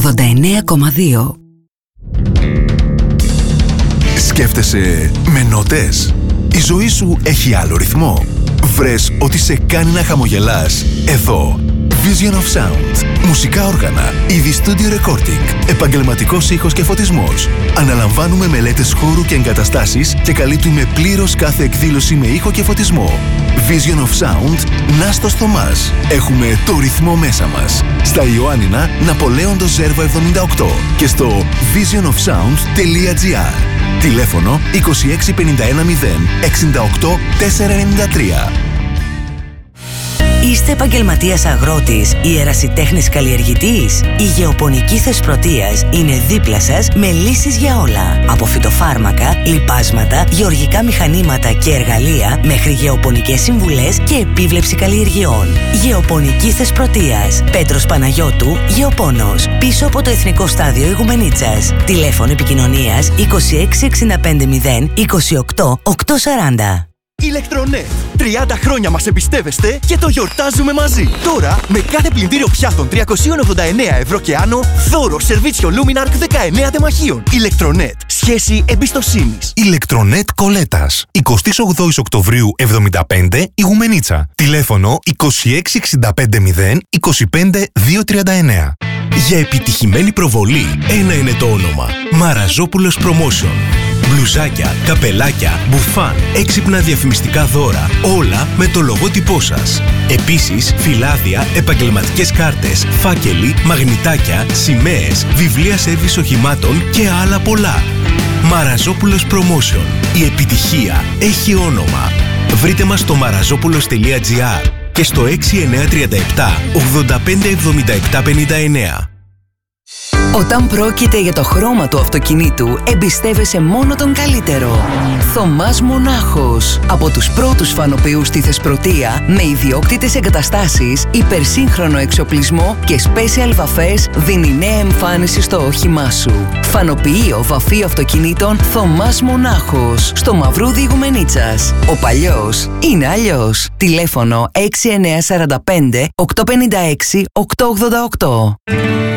89,2. Σκέφτεσαι με νότες? Η ζωή σου έχει άλλο ρυθμό? Βρες ότι σε κάνει να χαμογελάς? Εδώ Vision of Sound. Μουσικά όργανα, είδη studio recording, επαγγελματικός ήχος και φωτισμός. Αναλαμβάνουμε μελέτες χώρου και εγκαταστάσεις και καλύπτουμε πλήρως κάθε εκδήλωση με ήχο και φωτισμό. Vision of Sound, Νάστος Θωμάς. Έχουμε το ρυθμό μέσα μας. Στα Ιωάννινα, Ναπολέοντος Ζέρβα 78 και στο visionofsound.gr. Τηλέφωνο 26 51 0 68 493. Είστε επαγγελματίας αγρότης ή ερασιτέχνης καλλιεργητής? Η Γεωπονική Θεσπρωτείας είναι δίπλα σας με λύσεις για όλα. Από φυτοφάρμακα, λιπάσματα, γεωργικά μηχανήματα και εργαλεία μέχρι γεωπονικές συμβουλές και επίβλεψη καλλιεργειών. Γεωπονική Θεσπρωτείας. Πέτρος Παναγιώτου, Γεωπόνος. Πίσω από το Εθνικό Στάδιο Ηγουμενίτσας. Τηλέφωνο επικοινωνίας 26 65 0 28 840. Ηλεκτρονέτ. 30 χρόνια μας εμπιστεύεστε και το γιορτάζουμε μαζί. Τώρα, με κάθε πλυντήριο πιάτων 389 ευρώ και άνω, δώρο σερβίτσιο Luminark 19 τεμαχίων. Ηλεκτρονέτ. Σχέση εμπιστοσύνης. Ηλεκτρονέτ Κολέτας. 28 Οκτωβρίου 75, Ηγουμενίτσα. Τηλέφωνο 26 65 0 25 239. Για επιτυχημένη προβολή, ένα είναι το όνομα. Μαραζόπουλος Promotion. Μπλουζάκια, καπελάκια, μπουφάν, έξυπνα διαφημιστικά δώρα, όλα με το λογότυπό σας. Επίσης, φυλάδια, επαγγελματικές κάρτες, φάκελοι, μαγνητάκια, σημαίες, βιβλία σέρβις οχημάτων και άλλα πολλά. Μαραζόπουλος Promotion. Η επιτυχία έχει όνομα. Βρείτε μας στο marazopoulos.gr και στο 6937 85 77 59. Όταν πρόκειται για το χρώμα του αυτοκινήτου, εμπιστεύεσαι μόνο τον καλύτερο. Θωμάς Μονάχος. Από τους πρώτους φανοποιούς στη Θεσπρωτεία, με ιδιόκτητες εγκαταστάσεις, υπερσύγχρονο εξοπλισμό και special βαφές, δίνει νέα εμφάνιση στο όχημά σου. Φανοποιείο βαφή αυτοκινήτων Θωμάς Μονάχος. Στο Μαυρούδι Ηγουμενίτσας. Ο παλιός είναι αλλιώς. Τηλέφωνο 6945 856 888.